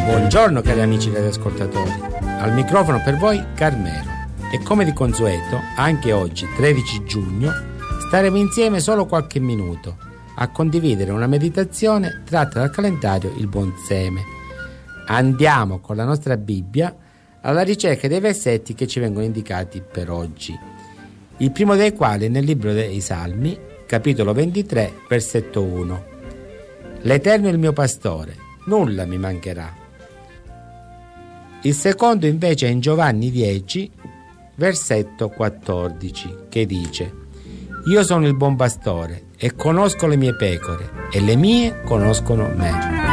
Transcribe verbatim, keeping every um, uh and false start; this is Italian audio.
Buongiorno cari amici radioascoltatori, al microfono per voi Carmelo e come di consueto anche oggi tredici giugno staremo insieme solo qualche minuto a condividere una meditazione tratta dal calendario Il Buon Seme. Andiamo con la nostra Bibbia alla ricerca dei versetti che ci vengono indicati per oggi, il primo dei quali è nel libro dei Salmi, capitolo ventitré, versetto uno. L'Eterno è il mio pastore, nulla mi mancherà. Il secondo invece è in Giovanni dieci, versetto quattordici, che dice: Io sono il buon pastore e conosco le mie pecore e le mie conoscono me.